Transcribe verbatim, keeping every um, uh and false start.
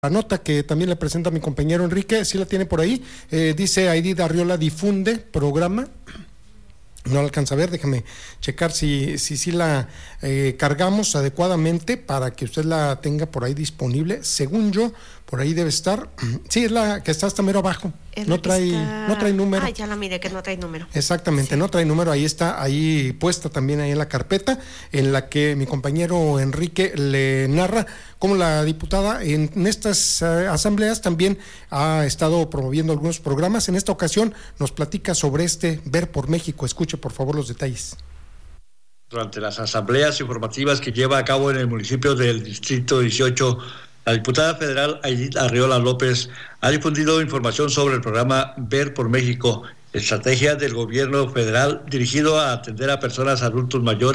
La nota que también le presenta mi compañero Enrique, sí la tiene por ahí, eh, dice Aidid Arriola difunde programa, no la alcanza a ver, déjame checar si si, si la eh, cargamos adecuadamente para que usted la tenga por ahí disponible, según yo, por ahí debe estar, sí, es la que está hasta mero abajo, no trae, está... no trae número. Ah, ya la miré, que no trae número. Exactamente, sí. No trae número, ahí está, ahí puesta también ahí en la carpeta, en la que mi compañero Enrique le narra cómo la diputada en, en estas uh, asambleas también ha estado promoviendo algunos programas. En esta ocasión nos platica sobre este Ver por México. Escuche por favor los detalles. Durante las asambleas informativas que lleva a cabo en el municipio del Distrito dieciocho, la diputada federal Aidid Arriola López ha difundido información sobre el programa Ver por México, estrategia del gobierno federal dirigido a atender a personas adultos mayores